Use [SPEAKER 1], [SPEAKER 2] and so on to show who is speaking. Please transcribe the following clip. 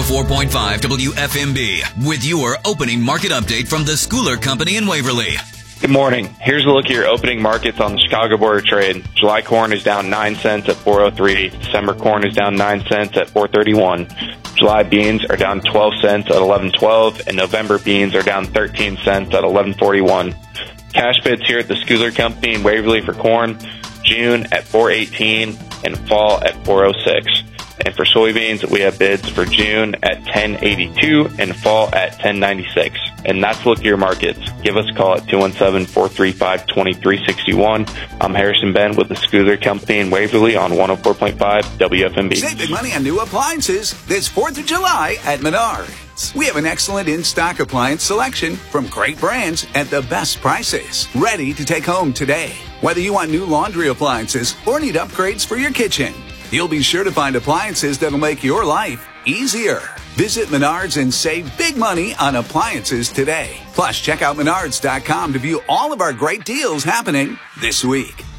[SPEAKER 1] 104.5 WFMB with your opening market update from the Schooler Company in Waverly.
[SPEAKER 2] Good morning. Here's a look at your opening markets on the Chicago Board of Trade. July corn is down 9 cents at 403. December corn is down 9 cents at 431. July beans are down 12 cents at 11.12, and November beans are down 13 cents at 11.41. Cash bids here at the Schooler Company in Waverly for corn, June at 418 and fall at 406. And for soybeans, we have bids for June at 1082 and fall at 1096. And that's a look at your markets. Give us a call at 217-435-2361. I'm Harrison Ben with the Schooler Company in Waverly on 104.5 WFMB.
[SPEAKER 3] Save big money on new appliances this 4th of July at Menards. We have an excellent in-stock appliance selection from great brands at the best prices. Ready to take home today. Whether you want new laundry appliances or need upgrades for your kitchen, you'll be sure to find appliances that'll make your life easier. Visit Menards and save big money on appliances today. Plus, check out Menards.com to view all of our great deals happening this week.